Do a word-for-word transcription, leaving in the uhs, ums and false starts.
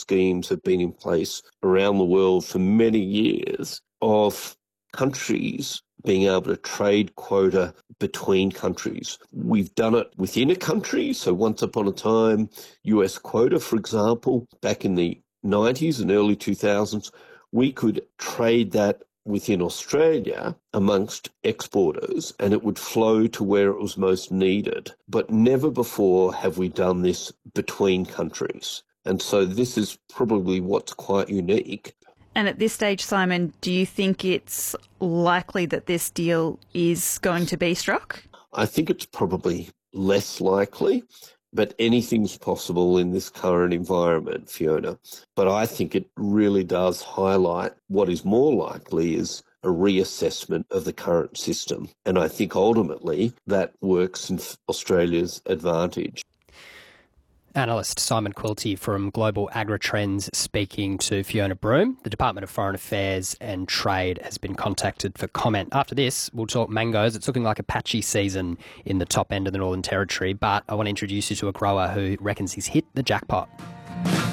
schemes have been in place around the world for many years of countries being able to trade quota between countries. We've done it within a country. So once upon a time, U S quota, for example, back in the nineties and early two thousands, we could trade that within Australia amongst exporters and it would flow to where it was most needed. But never before have we done this between countries. And so this is probably what's quite unique. And at this stage, Simon, do you think it's likely that this deal is going to be struck? I think it's probably less likely, but anything's possible in this current environment, Fiona. But I think it really does highlight what is more likely is a reassessment of the current system. And I think ultimately that works in Australia's advantage. Analyst Simon Quilty from Global Agritrends speaking to Fiona Broome. The Department of Foreign Affairs and Trade has been contacted for comment. After this, we'll talk mangoes. It's looking like a patchy season in the top end of the Northern Territory, but I want to introduce you to a grower who reckons he's hit the jackpot.